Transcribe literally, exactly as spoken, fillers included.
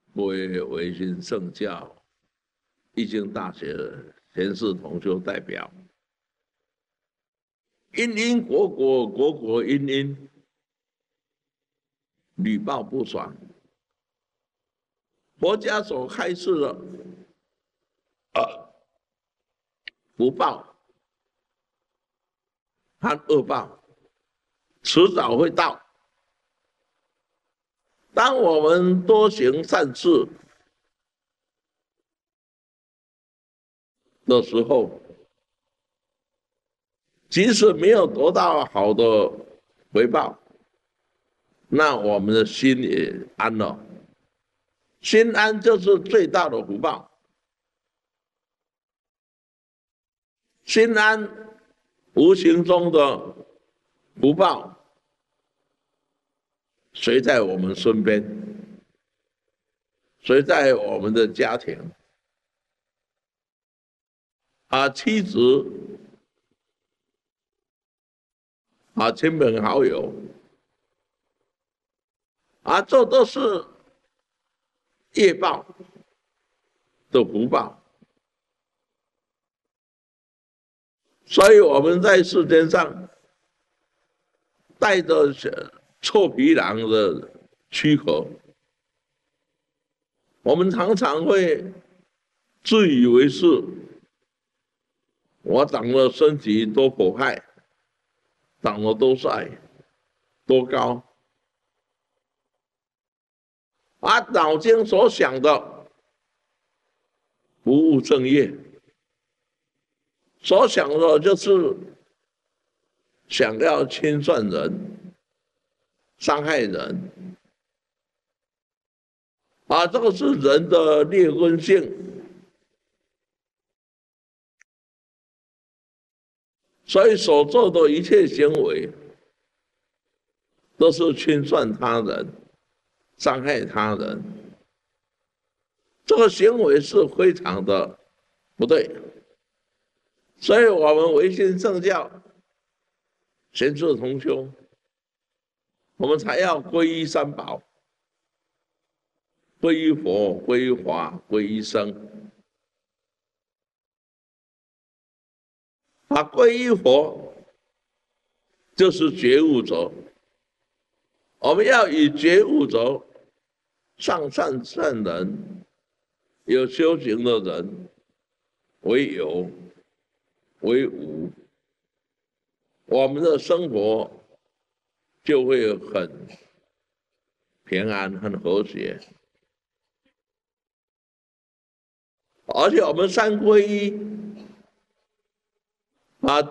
为维新圣教义经大学贤士同修代表，因因国国国国因因，屡报不爽。佛家所开示的呃福报和恶报，迟早会到。当我们多行善事的时候，即使没有得到好的回报，那我们的心也安了。心安就是最大的福报。心安无形中的福报，随在我们身边，随在我们的家庭，啊，妻子，啊，亲朋好友，啊，这都是业报的福报。所以我们在世间上带着臭皮囊的躯壳，我们常常会自以为是，我长得身体多可爱，长得多帅，多高，啊，脑筋所想的不务正业，所想的就是想要清算人、伤害人，啊，这个是人的劣根性。所以所做的一切行为，都是清算他人、伤害他人，这个行为是非常的不对。所以我们维新圣教贤士同修，我们才要皈依三宝，皈依佛、皈依法、皈依僧。啊，皈依佛就是觉悟者，我们要以觉悟者、上善善人、有修行的人为有为无，我们的生活就会很平安、很和谐。而且我们三皈依